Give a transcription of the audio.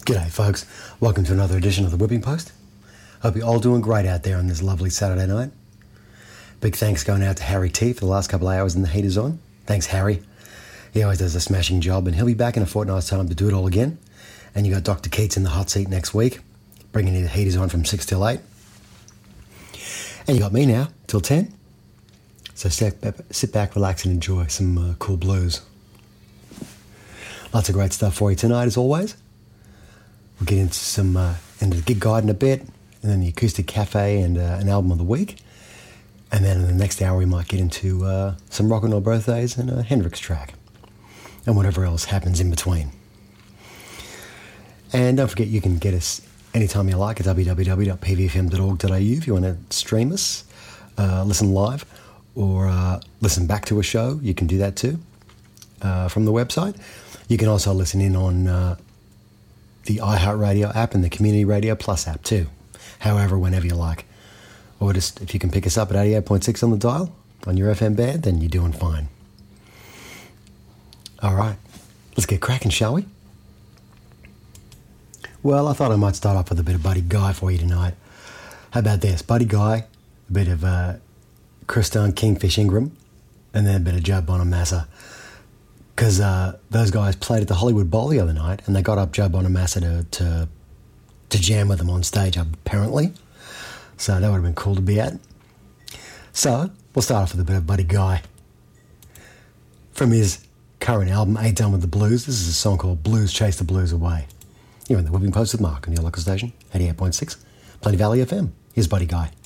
G'day folks, welcome to another edition of the Whipping Post. Hope you're all doing great out there on this lovely Saturday night. Big thanks going out to Harry T for the last couple of hours in the heat is on. Thanks Harry. He always does a smashing job and he'll be back in a fortnight's time to do it all again. And you got Dr. Keats in the hot seat next week, bringing you the heat is on from 6 till 8. And you got me now till 10. So sit back, relax and enjoy some cool blues. Lots of great stuff for you tonight as always. We'll get into into the gig guide in a bit, and then the acoustic cafe and an album of the week. And then in the next hour we might get into some rock and roll birthdays and a Hendrix track. And whatever else happens in between. And don't forget you can get us anytime you like at www.pvfm.org.au if you want to stream us, listen live, or listen back to a show. You can do that too from the website. You can also listen in on the iHeartRadio app and the Community Radio Plus app too. However, whenever you like. Or just if you can pick us up at 88.6 on the dial on your FM band, then you're doing fine. All right, let's get cracking, shall we? Well, I thought I might start off with a bit of Buddy Guy for you tonight. How about this? Buddy Guy, a bit of Chris Stone, Kingfish Ingram, and then a bit of Joe Bonamassa. Because those guys played at the Hollywood Bowl the other night, and they got up Joe Bonamassa to jam with them on stage, apparently. So that would have been cool to be at. So we'll start off with a bit of Buddy Guy. From his current album, Ain't Done With The Blues, this is a song called Blues Chase the Blues Away. You're in the Whipping Post with Mark on your local station, 88.6, Plenty Valley FM. Here's Buddy Guy.